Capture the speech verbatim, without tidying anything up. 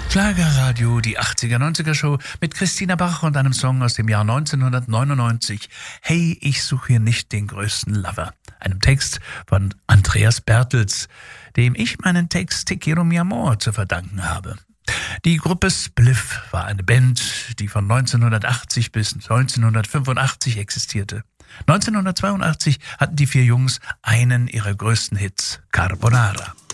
Schlagerradio, die achtziger-neunziger-Show mit Christina Bach und einem Song aus dem Jahr neunzehnhundertneunundneunzig. Hey, ich suche hier nicht den größten Lover. Einem Text von Andreas Bertels, dem ich meinen Text Te quiero mi amor zu verdanken habe. Die Gruppe Spliff war eine Band, die von neunzehnhundertachtzig bis neunzehnhundertfünfundachtzig existierte. neunzehnhundertzweiundachtzig hatten die vier Jungs einen ihrer größten Hits, Carbonara.